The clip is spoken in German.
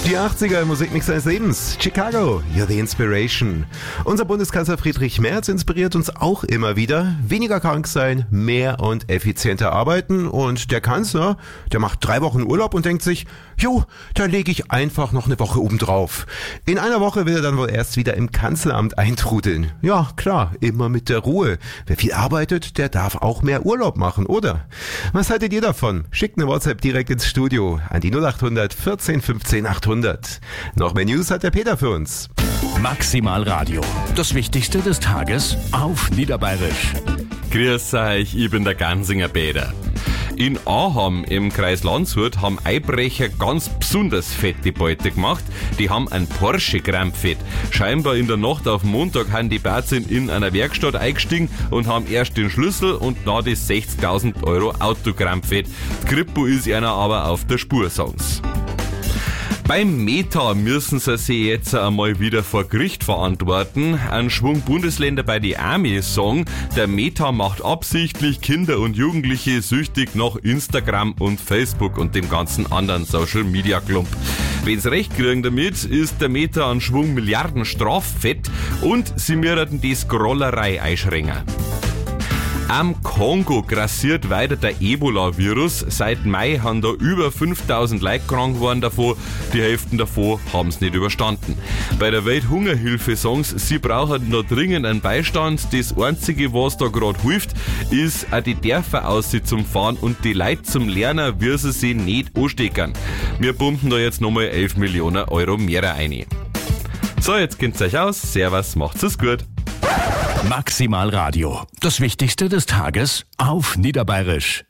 Die 80er Musikmix seines Lebens. Chicago, You're the Inspiration. Unser Bundeskanzler Friedrich Merz inspiriert uns auch immer wieder. Weniger krank sein, mehr und effizienter arbeiten. Und der Kanzler, der macht 3 Wochen Urlaub und denkt sich, jo, da lege ich einfach noch eine Woche obendrauf. In einer Woche will er dann wohl erst wieder im Kanzleramt eintrudeln. Ja, klar, immer mit der Ruhe. Wer viel arbeitet, der darf auch mehr Urlaub machen, oder? Was haltet ihr davon? Schickt eine WhatsApp direkt ins Studio an die 0800 14 15 800. Noch mehr News hat der Peter für uns. Maximal Radio. Das Wichtigste des Tages auf Niederbayerisch. Grüß euch, ich bin der Gansinger Peter. In Aham im Kreis Landshut haben Einbrecher ganz besonders fette Beute gemacht. Die haben einen Porsche Grammfett. Scheinbar in der Nacht auf Montag haben die Bärzen in einer Werkstatt eingestiegen und haben erst den Schlüssel und dann das 60.000 Euro Autogrammfett. Krippo ist einer aber auf der Spur, sagen's. Beim Meta müssen sie sich jetzt einmal wieder vor Gericht verantworten. Ein Schwung Bundesländer bei die Army sagen, der Meta macht absichtlich Kinder und Jugendliche süchtig nach Instagram und Facebook und dem ganzen anderen Social Media Klump. Wenn's recht kriegen damit, ist der Meta an Schwung Milliarden straffett und sie müssen die Scrollerei einschränken. Am Kongo grassiert weiter der Ebola-Virus. Seit Mai haben da über 5000 Leute krank geworden davon. Die Hälfte davon haben es nicht überstanden. Bei der Welthungerhilfe sagen sie brauchen noch dringend einen Beistand. Das Einzige, was da gerade hilft, ist auch die Dörfer aus zum Fahren und die Leute zum Lernen, wie sie sich nicht anstecken. Wir pumpen da jetzt nochmal 11 Millionen Euro mehr rein. So, jetzt kennt's euch aus. Servus, macht's es gut. Maximal Radio. Das Wichtigste des Tages auf Niederbayerisch.